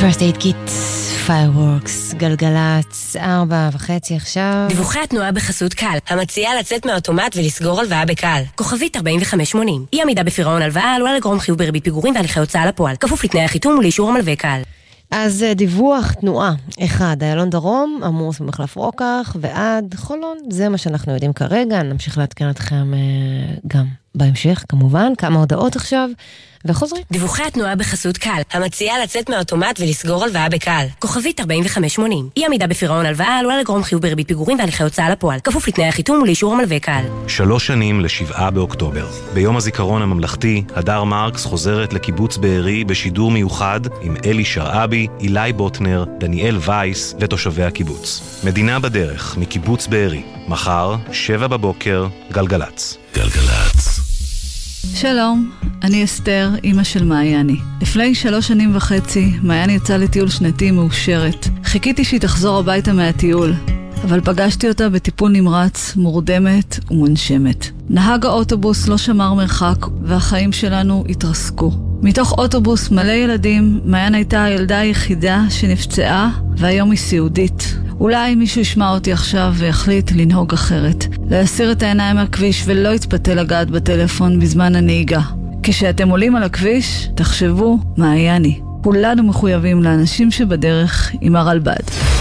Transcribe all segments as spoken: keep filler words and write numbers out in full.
First Aid Kit, Fireworks, גלגלצ, ארבע וחצי עכשיו. דיווחי התנועה בחסות קל, המציעה לצאת מהאוטומט ולסגור הלוואה בקל. כוכבית ארבעים וחמש שמונים. אי עמידה בפירעון הלוואה עלולה לגרום חיוב בריבית פיגורים והליכי הוצאה לפועל. כפוף לתנאי החיתום ולאישור המלווה קל. אז דיווח תנועה, אחד, איילון דרום, עמוס במחלף רוקח, ועד חולון, זה מה שאנחנו יודעים כרגע, נמשיך להתקן אתכם גם בהמשך, כמובן, כמה הודעות עכשיו, וחוזרים. דיווחי התנועה בחסות קל, המציעה לצאת מהאוטומט ולסגור הלוואה בקל. כוכבית ארבעים וחמש שמונים. אי עמידה בפירעון הלוואה עלולה לגרום חיוב בריבית פיגורים והליכי הוצאה לפועל. כפוף לתנאי החיתום ולאישור המלווה קל. שלוש שנים לשבעה באוקטובר. ביום הזיכרון הממלכתי, הדר מרקס חוזרת לקיבוץ בארי בשידור מיוחד עם אלי שרעבי, אילי בוטנר, דניאל וייס ותושבי הקיבוץ. מדינה בדרך, מקיבוץ בארי. מחר, שבע בבוקר, גלגלץ. גלגלץ. שלום, אני אסתר, אמא של מעייני. לפני שלוש שנים וחצי, מעיין יצאה לטיול שנתי מאושרת. חיכיתי שהיא תחזור הביתה מהטיול, אבל פגשתי אותה בטיפול נמרץ, מורדמת ומונשמת. נהג האוטובוס לא שמר מרחק, והחיים שלנו התרסקו. מתוך אוטובוס מלא ילדים, מעיין הייתה הילדה היחידה שנפצעה, והיום היא סיעודית. אולי מישהו ישמע אותי עכשיו ויחליט לנהוג אחרת. להסיר את העיניים מהכביש ולא יתפתה לגעת בטלפון בזמן הנהיגה. כשאתם עולים על הכביש, תחשבו מעייני. כולנו מחויבים לאנשים שבדרך עם הרלב"ד.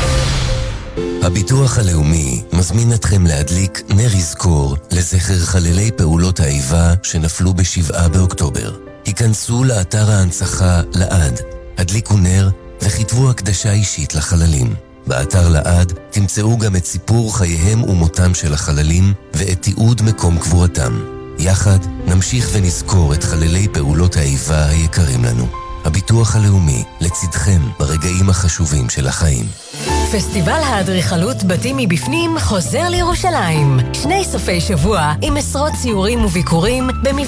הביטוח הלאומי מזמין אתכם להדליק נר יזכור לזכר חללי פעולות האיבה שנפלו בשבעה באוקטובר. היכנסו לאתר ההנצחה לעד, הדליקו נר וכתבו הקדשה אישית לחללים. באתר לעד תמצאו גם את סיפור חייהם ומותם של החללים ואת תיעוד מקום קבורתם. יחד נמשיך ונזכור את חללי פעולות האיבה היקרים לנו. הביטוח הלאומי לצדכם ברגעים החשובים של החיים. פסטיבל האדריכלות בתים מבפנים חוזר לירושלים. שני סופי שבוע עם עשרות ציורים וביקורים במבנים